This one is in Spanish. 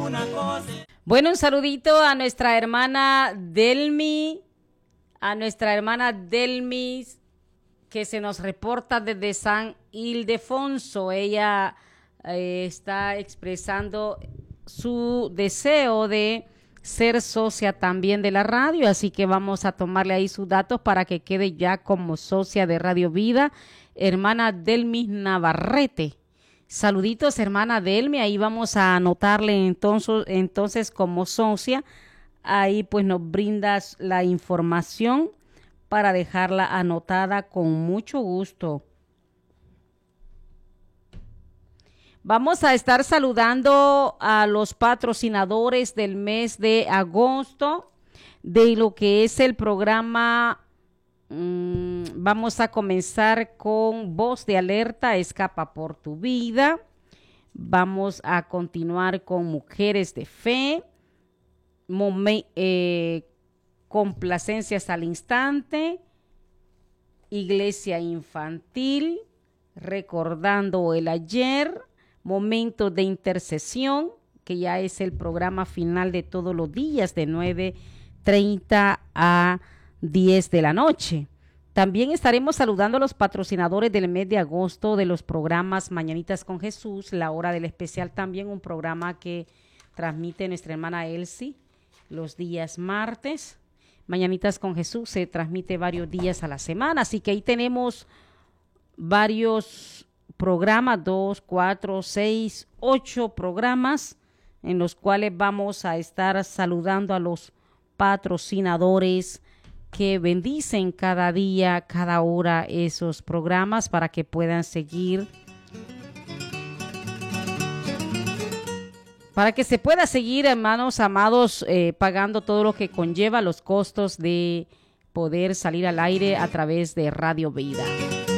Bueno, un saludito a nuestra hermana Delmi, que se nos reporta desde San Ildefonso. Ella está expresando su deseo de ser socia también de la radio, así que vamos a tomarle ahí sus datos para que quede ya como socia de Radio Vida. Hermana Delmi Navarrete. Saluditos, hermana Delmi, ahí vamos a anotarle entonces como socia. Ahí pues nos brindas la información para dejarla anotada con mucho gusto. Vamos a estar saludando a los patrocinadores del mes de agosto de lo que es el programa. Vamos a comenzar con Voz de Alerta, Escapa por tu Vida. Vamos a continuar con Mujeres de Fe, Complacencias al Instante, Iglesia Infantil, Recordando el Ayer, Momentos de Intercesión, que ya es el programa final de todos los días de 9:30 a 10 de la noche. También estaremos saludando a los patrocinadores del mes de agosto de los programas Mañanitas con Jesús, La Hora del Especial, también un programa que transmite nuestra hermana Elsie los días martes. Mañanitas con Jesús se transmite varios días a la semana, así que ahí tenemos varios programas, 2, 4, 6, 8 programas en los cuales vamos a estar saludando a los patrocinadores que bendicen cada día, cada hora esos programas para que puedan seguir, para que se pueda seguir, hermanos amados, pagando todo lo que conlleva los costos de poder salir al aire a través de Radio Vida.